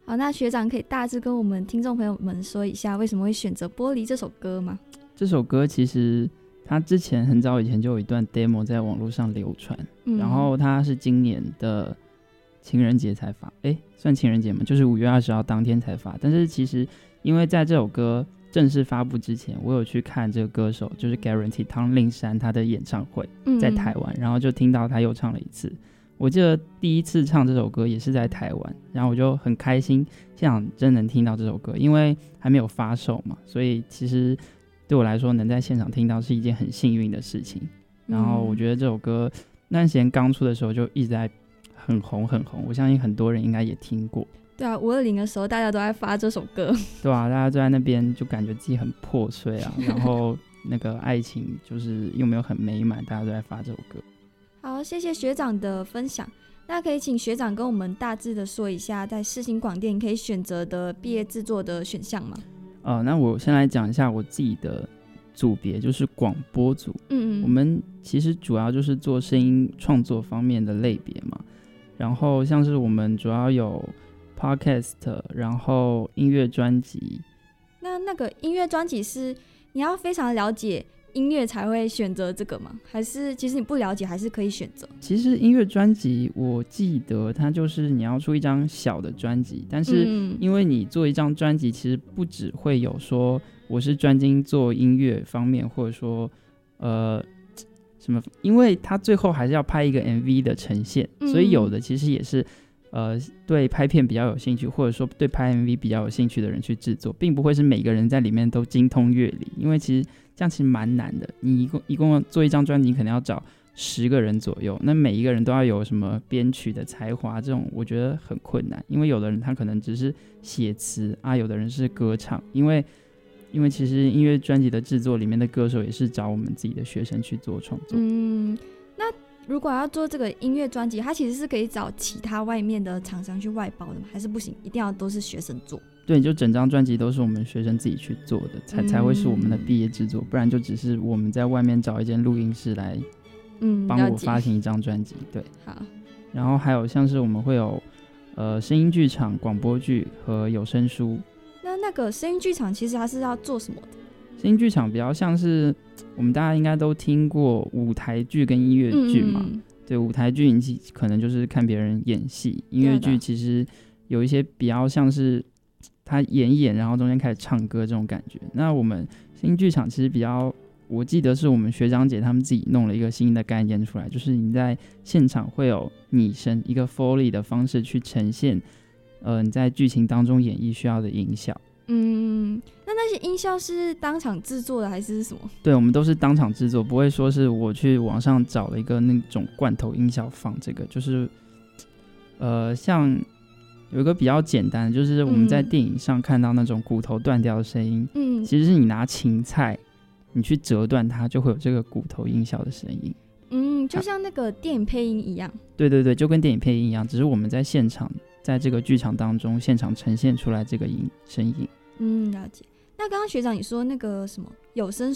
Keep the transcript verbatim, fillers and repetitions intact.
好，那学长可以大致跟我们听众朋友们说一下为什么会选择《玻璃》这首歌吗？ 这首歌其实它之前很早以前就有一段 demo 在网络上流传、嗯、然后它是今年的情人节才发，哎，算情人节吗？就是五月二十号当天才发。但是其实因为在这首歌正式发布之前，我有去看这个歌手就是 Guarantee 汤令山他的演唱会在台湾、嗯、然后就听到他又唱了一次。我记得第一次唱这首歌也是在台湾，然后我就很开心现场真能听到这首歌，因为还没有发售嘛，所以其实对我来说能在现场听到是一件很幸运的事情。然后我觉得这首歌那段时间刚出的时候就一直在很红很红，我相信很多人应该也听过。 对啊，五二零的时候大家都在发这首歌。 对啊，大家就在那边就感觉自己很破碎啊，然后那个爱情就是又没有很美满，大家都在发这首歌。 好，谢谢学长的分享。那可以请学长跟我们大致的说一下在世新广电可以选择的毕业制作的选项吗？ 呃，那我先来讲一下我自己的组别，就是广播组。嗯嗯，我们其实主要就是做声音创作方面的类别嘛，然后像是我们主要有 podcast， 然后音乐专辑。 那那个音乐专辑是你要非常了解音乐才会选择这个吗？还是其实你不了解还是可以选择？ 其实音乐专辑我记得它就是你要出一张小的专辑，但是因为你做一张专辑其实不只会有说我是专精做音乐方面，或者说呃什么，因为它最后还是要拍一个 M V 的呈现，所以有的其实也是呃对拍片比较有兴趣，或者说对拍 M V 比较有兴趣的人去制作，并不会是每个人在里面都精通乐理，因为其实这样其实蛮难的。你一共一共做一张专辑，你可能要找十个人左右，那每一个人都要有什么编曲的才华，这种我觉得很困难。因为有的人他可能只是写词啊，有的人是歌唱，因为因为其实音乐专辑的制作里面的歌手也是找我们自己的学生去做创作。 嗯，那如果要做这个音乐专辑，它其实是可以找其他外面的厂商去外包的吗？还是不行，一定要都是学生做？ 对，就整张专辑都是我们学生自己去做的，才才会是我们的毕业制作，不然就只是我们在外面找一间录音室来帮我发行一张专辑。对， 好。 然后还有像是我们会有呃声音剧场、广播剧和有声书。 那那个声音剧场其实它是要做什么的？ 声音剧场比较像是我们大家应该都听过舞台剧跟音乐剧嘛。嗯、对，舞台剧你可能就是看别人演戏，音乐剧其实有一些比较像是他演一演然后中间开始唱歌这种感觉。那我们声音剧场其实比较，我记得是我们学长姐他们自己弄了一个新的概念出来，就是你在现场会有拟声，一个 Foley 的方式去呈现呃，你在剧情当中演绎需要的音效。 嗯，那那些音效是当场制作的还是什么？ 对，我们都是当场制作，不会说是我去网上找了一个那种罐头音效放这个。就是呃，像有一个比较简单的，就是我们在电影上看到那种骨头断掉的声音，嗯，其实是你拿芹菜你去折断它，就会有这个骨头音效的声音。 嗯，就像那个电影配音一样。 对对对，就跟电影配音一样，只是我们在现场，在这个剧场当中现场呈现出来这个音声音。 嗯，了解。那刚刚学长你说那个什么有声